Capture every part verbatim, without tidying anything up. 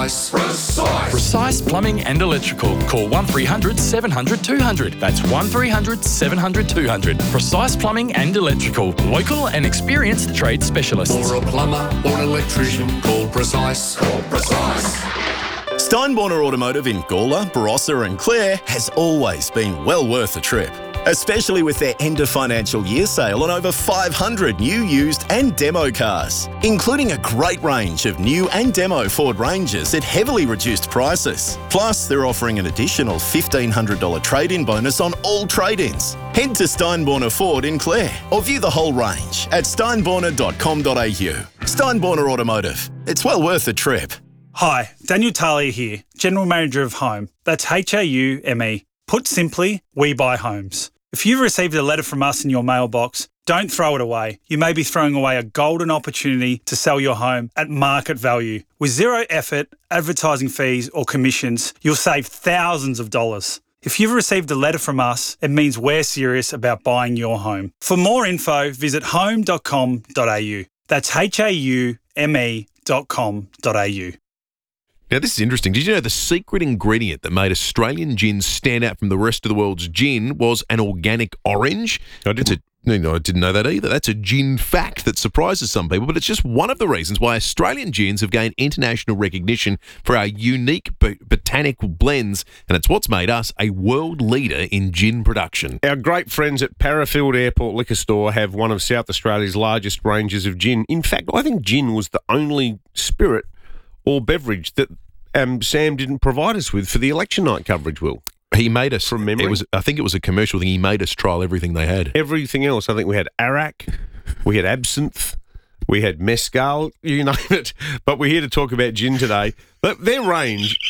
Precise. Precise. Precise Plumbing and Electrical. Call one three hundred seven hundred two hundred. That's one three hundred seven hundred two hundred. Precise Plumbing and Electrical. Local and experienced trade specialists. For a plumber or an electrician, call Precise. Call Precise. Steinborner Automotive in Gawler, Barossa and Clare has always been well worth a trip, especially with their end of financial year sale on over five hundred new, used and demo cars, including a great range of new and demo Ford Rangers at heavily reduced prices. Plus, they're offering an additional fifteen hundred dollars trade-in bonus on all trade-ins. Head to Steinborner Ford in Clare or view the whole range at steinborner dot com dot a u. Steinborner Automotive. It's well worth a trip. Hi, Daniel Talia here, General Manager of Home. That's H A U M E. Put simply, we buy homes. If you've received a letter from us in your mailbox, don't throw it away. You may be throwing away a golden opportunity to sell your home at market value. With zero effort, advertising fees or commissions, you'll save thousands of dollars. If you've received a letter from us, it means we're serious about buying your home. For more info, visit home dot com dot a u. That's H A U M E dot com dot a u. Now, this is interesting. Did you know the secret ingredient that made Australian gin stand out from the rest of the world's gin was an organic orange? I didn't, a, no, I didn't know that either. That's a gin fact that surprises some people, but it's just one of the reasons why Australian gins have gained international recognition for our unique botanical blends, and it's what's made us a world leader in gin production. Our great friends at Parafield Airport Liquor Store have one of South Australia's largest ranges of gin. In fact, I think gin was the only spirit or beverage that um, Sam didn't provide us with for the election night coverage, Will. He made us, from memory. It was, I think it was a commercial thing. He made us trial everything they had. Everything else. I think we had Arak, we had absinthe, we had mezcal, you name it. But we're here to talk about gin today. But their range,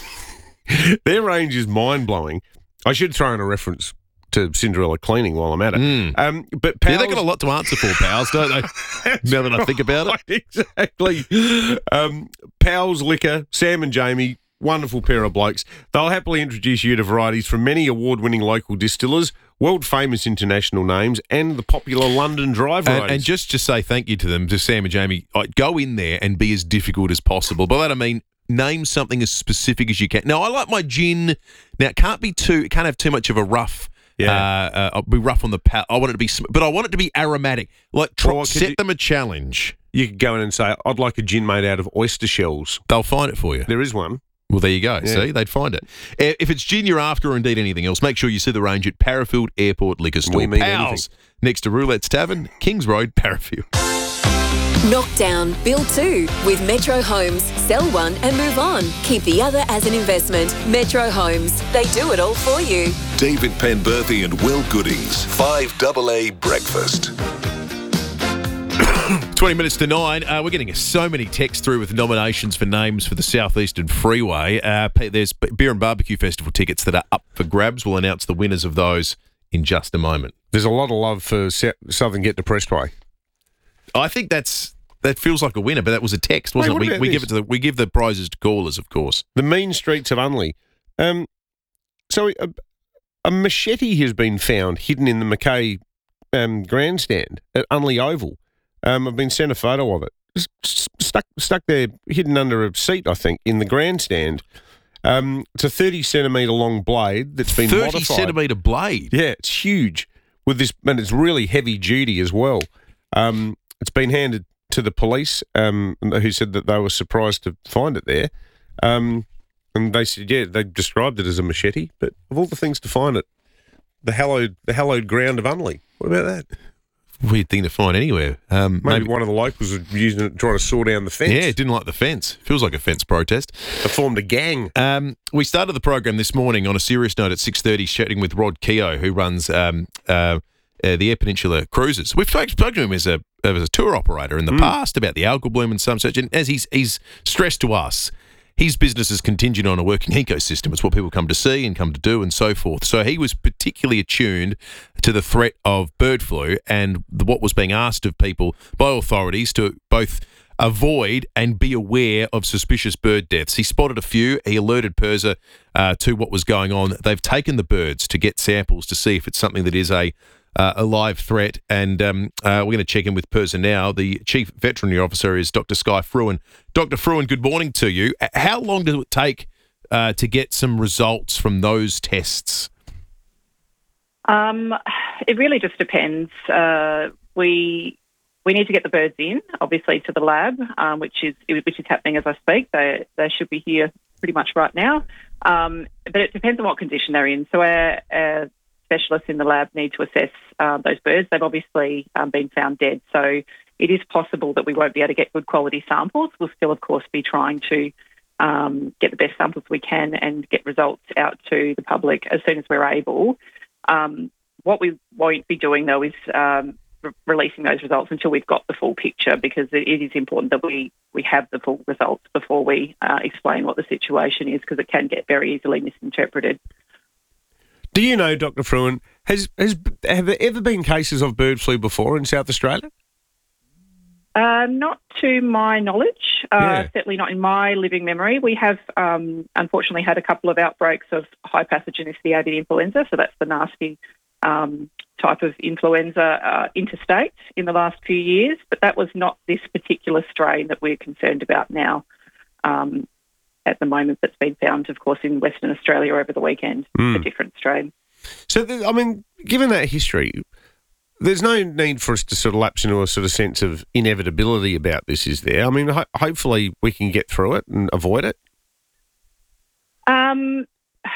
their range is mind-blowing. I should throw in a reference to Cinderella cleaning while I'm at it. Mm. Um, but Pals, yeah, they've got a lot to answer for, pals, don't they? Now that I think about it. Exactly. Um, Pals Liquor, Sam and Jamie, wonderful pair of blokes. They'll happily introduce you to varieties from many award-winning local distillers, world-famous international names, and the popular London Dry varieties. And, and just to say thank you to them, to Sam and Jamie, like, go in there and be as difficult as possible. By that I mean, name something as specific as you can. Now, I like my gin. Now, it can't be too, it can't have too much of a rough... Yeah, uh, uh, I'll be rough on the palate. I want it to be, but I want it to be aromatic. Like, try, or set you, them a challenge. You could go in and say, "I'd like a gin made out of oyster shells." They'll find it for you. There is one. Well, there you go. Yeah. See, they'd find it. If it's gin you're after, or indeed anything else, make sure you see the range at Parafield Airport Liquor Store. We mean Pals, anything. Next to Roulette's Tavern, Kings Road, Parafield. Knockdown, build two with Metro Homes. Sell one and move on. Keep the other as an investment. Metro Homes. They do it all for you. David Penberthy and Will Goodings. five double A Breakfast. twenty minutes to nine. Uh, we're getting so many texts through with nominations for names for the Southeastern Freeway. Uh, there's Beer and Barbecue Festival tickets that are up for grabs. We'll announce the winners of those in just a moment. There's a lot of love for Southern Get Depressed Way. I think that's that feels like a winner, but that was a text, wasn't Wait, it? We, we give it to the we give the prizes to callers, of course. The mean streets of Unley. Um, so a, a machete has been found hidden in the Mackay um, grandstand at Unley Oval. Um, I've been sent a photo of it. It's stuck stuck there, hidden under a seat, I think, in the grandstand. Um, it's a thirty centimetre long blade that's been thirty modified. thirty centimetre blade? Yeah, it's huge. With this, and it's really heavy duty as well. Um, it's been handed to the police, um, who said that they were surprised to find it there. Um, and they said, yeah, they described it as a machete, but of all the things to find it, the hallowed, the hallowed ground of Unley. What about that? Weird thing to find anywhere. Um, maybe, maybe one of the locals was using it to try to saw down the fence. Yeah, didn't like the fence. Feels like a fence protest. They formed a gang. Um, we started the program this morning on a serious note at six thirty, chatting with Rod Keogh, who runs um, uh, uh, the Air Peninsula Cruises. We've spoken to him as a as a tour operator in the mm. past about the algal bloom and some such, and as he's he's stressed to us, his business is contingent on a working ecosystem. It's what people come to see and come to do and so forth. So he was particularly attuned to the threat of bird flu and the, what was being asked of people by authorities to both avoid and be aware of suspicious bird deaths. He spotted a few. He alerted PIRSA uh, to what was going on. They've taken the birds to get samples to see if it's something that is a uh, a live threat. And um, uh, we're going to check in with Person now. The Chief Veterinary Officer is Doctor Skye Fruin. Doctor Fruin, good morning to you. How long does it take uh, to get some results from those tests? Um, it really just depends. Uh, we we need to get the birds in, obviously, to the lab, um, which is which is happening as I speak. They they should be here pretty much right now. Um, but it depends on what condition they're in. So our, our specialists in the lab need to assess uh, those birds. They've obviously um, been found dead, so it is possible that we won't be able to get good quality samples. We'll still, of course, be trying to um, get the best samples we can and get results out to the public as soon as we're able. Um, what we won't be doing, though, is um, re- releasing those results until we've got the full picture, because it, it is important that we, we have the full results before we uh, explain what the situation is, because it can get very easily misinterpreted. Do you know, Doctor Fruin, has, has have there ever been cases of bird flu before in South Australia? Uh, not to my knowledge, uh, Yeah. certainly not in my living memory. We have um, unfortunately had a couple of outbreaks of high pathogenicity avian influenza, so that's the nasty um, type of influenza uh, interstate in the last few years, but that was not this particular strain that we're concerned about now um, at the moment, that's been found, of course, in Western Australia over the weekend, Mm. a different strain. So, th- I mean, given that history, there's no need for us to sort of lapse into a sort of sense of inevitability about this, is there? I mean, ho- hopefully we can get through it and avoid it. Um,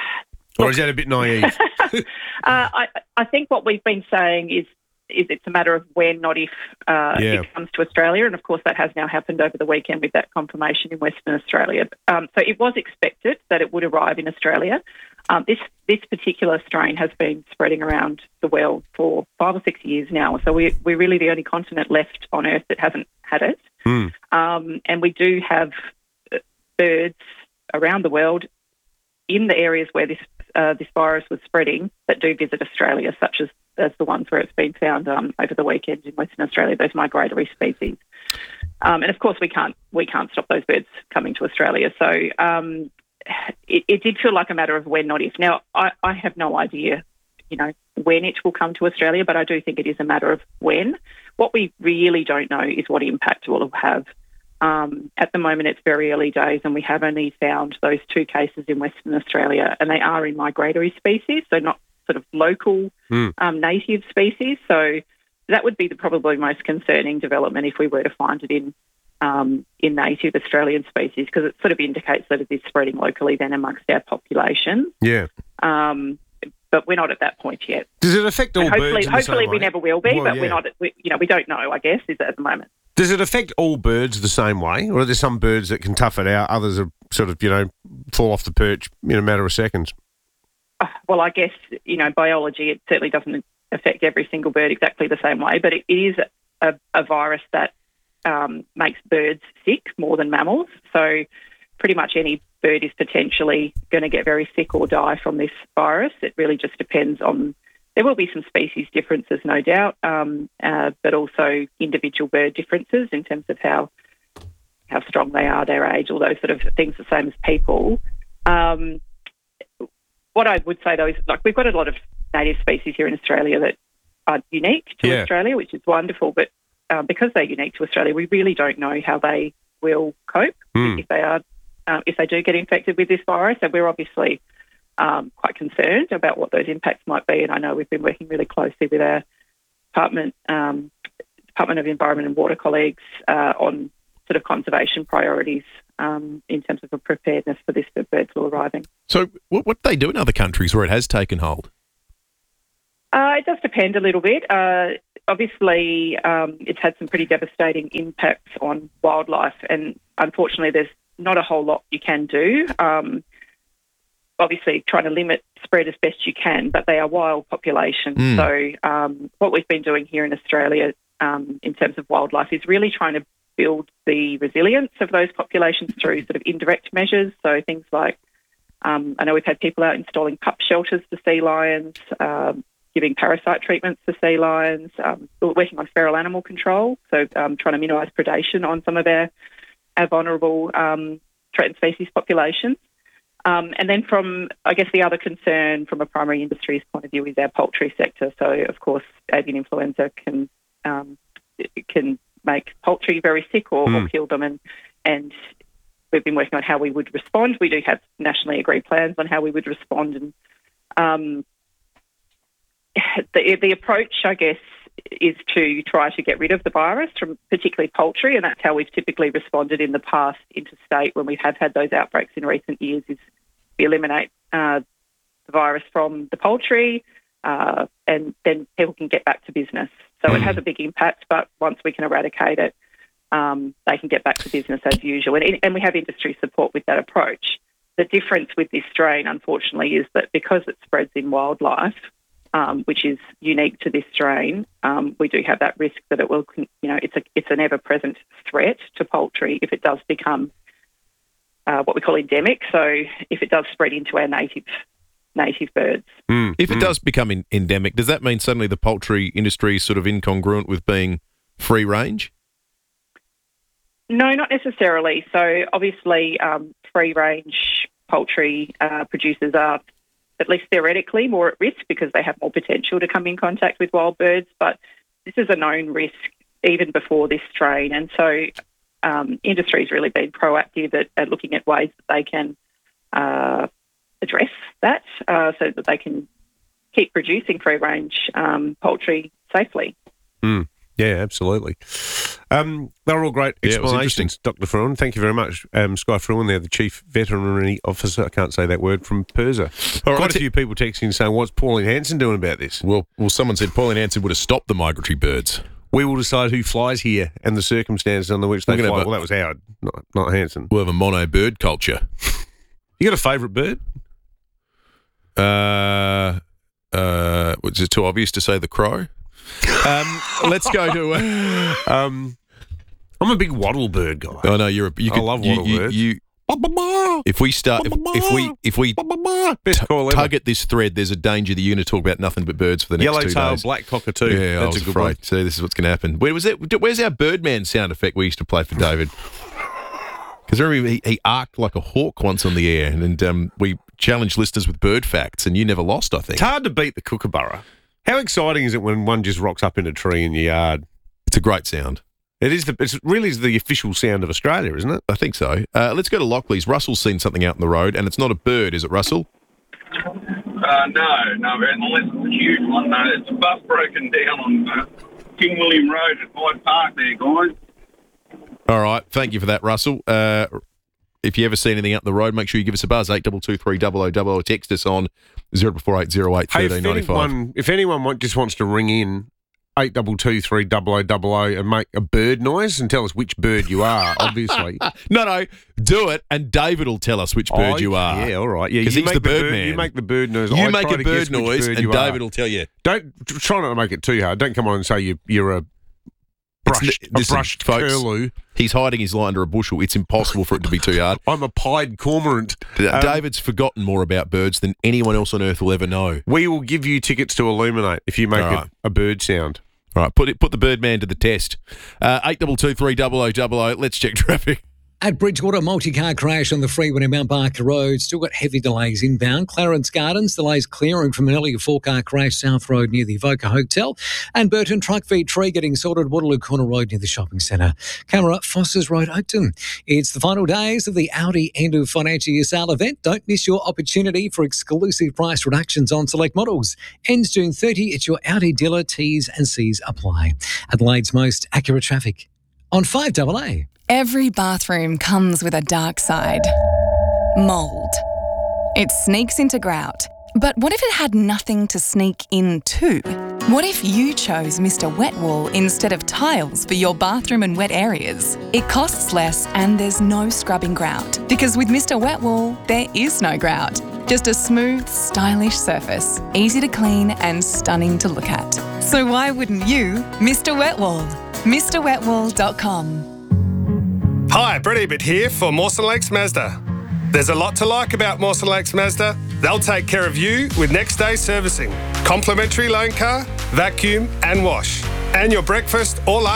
Or is that a bit naive? uh, I, I think what we've been saying is is it's a matter of when, not if, uh, Yeah. it comes to Australia. And, of course, that has now happened over the weekend with that confirmation in Western Australia. Um, so it was expected that it would arrive in Australia. Um, this this particular strain has been spreading around the world for five or six years now. So we, we're really the only continent left on Earth that hasn't had it. Mm. Um, and we do have uh, birds around the world in the areas where this uh, this virus was spreading that do visit Australia, such as, as the ones where it's been found um, over the weekend in Western Australia, those migratory species. Um, and of course, we can't we can't stop those birds coming to Australia. So um, it, it did feel like a matter of when, not if. Now, I, I have no idea, you know, when it will come to Australia, but I do think it is a matter of when. What we really don't know is what impact it will have. Um, at the moment, it's very early days, and we have only found those two cases in Western Australia, and they are in migratory species, so not sort of local Mm. um, native species. So that would be the probably most concerning development if we were to find it in um, in native Australian species, because it sort of indicates that it is spreading locally then amongst our population. Yeah. Um, but we're not at that point yet. Does it affect all And hopefully, birds in the hopefully same we way? never will be, Well, but yeah. we're not. We, you know, we don't know. I guess is at the moment. Does it affect all birds the same way, or are there some birds that can tough it out, others are sort of, you know, fall off the perch in a matter of seconds? Uh, Well, I guess, you know, biology, it certainly doesn't affect every single bird exactly the same way, but it, it is a, a virus that um, makes birds sick more than mammals. So pretty much any bird is potentially going to get very sick or die from this virus. It really just depends on, there will be some species differences, no doubt, um, uh, but also individual bird differences in terms of how how strong they are, their age, all those sort of things, the same as people. Um, what I would say, though, is like we've got a lot of native species here in Australia that are unique to Yeah. Australia, which is wonderful. But um, because they're unique to Australia, we really don't know how they will cope Mm. if they are um, if they do get infected with this virus. And we're obviously um, quite concerned about what those impacts might be. And I know we've been working really closely with our department, um, Department of Environment and Water colleagues uh, on sort of conservation priorities um, in terms of a preparedness for this for bird flu arriving. So what, what do they do in other countries where it has taken hold? Uh, it does depend a little bit. Uh, obviously, um, it's had some pretty devastating impacts on wildlife, and unfortunately, there's not a whole lot you can do. Um, obviously, trying to limit spread as best you can, but they are wild populations. Mm. So um, what we've been doing here in Australia um, in terms of wildlife is really trying to build the resilience of those populations through sort of indirect measures. So things like, um, I know we've had people out installing pup shelters for sea lions, um, giving parasite treatments for sea lions, um, we're working on feral animal control, so um, trying to minimise predation on some of our, our vulnerable um, threatened species populations. Um, and then from, I guess, the other concern from a primary industries point of view is our poultry sector. So, of course, avian influenza can um, can make poultry very sick or, mm. or kill them. And, and we've been working on how we would respond. We do have nationally agreed plans on how we would respond. And um, the, the approach, I guess, is to try to get rid of the virus from particularly poultry, and that's how we've typically responded in the past interstate when we have had those outbreaks in recent years, is we eliminate uh, the virus from the poultry uh, and then people can get back to business. So mm. it has a big impact, but once we can eradicate it, um, they can get back to business as usual. And, and we have industry support with that approach. The difference with this strain, unfortunately, is that because it spreads in wildlife, Um, which is unique to this strain, um, we do have that risk that it will, you know, it's a it's an ever-present threat to poultry if it does become uh, what we call endemic. So if it does spread into our native native birds. Mm. If it mm. does become in, endemic, does that mean suddenly the poultry industry is sort of incongruent with being free range? No, not necessarily. So obviously, um, free range poultry uh, producers are, at least theoretically, more at risk because they have more potential to come in contact with wild birds. But this is a known risk even before this strain. And so um, industry's really been proactive at, at looking at ways that they can uh, address that uh, so that they can keep producing free-range um, poultry safely. Mm. Yeah, absolutely. Um, they're all great yeah, explanations, Doctor Fruin. Thank you very much. Um, Skye Fruin, they're the Chief Veterinary Officer, I can't say that word, from PIRSA. All Quite right, a few people texting saying, what's Pauline Hanson doing about this? Well, well, someone said Pauline Hanson would have stopped the migratory birds. We will decide who flies here and the circumstances under which they fly. A, well, that was Howard, not, not Hanson. We'll have a mono bird culture. You got a favourite bird? Uh, uh, is it too obvious to say the crow? Um, let's go to. Uh, um, I'm a big wattle bird guy. Oh no, you're a. You I could, love you, wattle you, birds. You, if we start, if, if we if we Best t- call tug at this thread, there's a danger that you're going to talk about nothing but birds for the next two days. Yellowtail black cockatoo. Yeah, That's I was a good afraid. one. So this is what's going to happen. Where was that? Where's our Birdman sound effect we used to play for David? Because remember he, he arced like a hawk once on the air, and, and um, we challenged listeners with bird facts, and you never lost. I think it's hard to beat the kookaburra. How exciting is it when one just rocks up in a tree in your yard? It's a great sound. It is. The, it's really is the official sound of Australia, isn't it? I think so. Uh, let's go to Lockley's. Russell's seen something out in the road, and it's not a bird, is it, Russell? Uh, no, no, unless it's a huge one. No, it's a bus broken down on uh, King William Road at Hyde Park there, guys. All right. Thank you for that, Russell. Uh, if you ever see anything out the road, make sure you give us a buzz, eight two two three double oh double oh, or text us on zero four eight zero eight one three nine five. Hey, if anyone, if anyone want, just wants to ring in, eight two two three double oh double oh and make a bird noise and tell us which bird you are, obviously. no, no, do it and David will tell us which bird oh, you are. Yeah, all right. Yeah, because he's the, the bird, bird man. You make the bird noise. You I make a bird noise bird and David are. will tell you. Don't try not to make it too hard. Don't come on and say you, you're a brushed, a listen, brushed folks, curlew. He's hiding his lie under a bushel. It's impossible for it to be too hard. I'm a pied cormorant. Um, David's forgotten more about birds than anyone else on earth will ever know. We will give you tickets to Illuminate if you make right. a, a bird sound. All right, put it, put the Birdman to the test. Uh, eight two two three double oh double oh. Let's check traffic. At Bridgewater, multi-car crash on the freeway in Mount Barker Road. Still got heavy delays inbound. Clarence Gardens, delays clearing from an earlier four-car crash South Road near the Evoca Hotel. And Burton Truck v Tree getting sorted Waterloo Corner Road near the shopping centre. Camera, Foster's Road, Oakton. It's the final days of the Audi end of financial year sale event. Don't miss your opportunity for exclusive price reductions on select models. Ends June thirtieth at your Audi dealer. T's and C's apply. Adelaide's most accurate traffic on five A A. Every bathroom comes with a dark side. Mould. It sneaks into grout. But what if it had nothing to sneak into? What if you chose Mister Wet Wool instead of tiles for your bathroom and wet areas? It costs less and there's no scrubbing grout. Because with Mister Wet Wool, there is no grout. Just a smooth, stylish surface, easy to clean and stunning to look at. So why wouldn't you Mister Wet Wool? Mr Wet Wool dot com. Hi, Brett Ebert here for Mawson Lakes Mazda. There's a lot to like about Mawson Lakes Mazda. They'll take care of you with next day servicing, complimentary loan car, vacuum and wash, and your breakfast or lunch.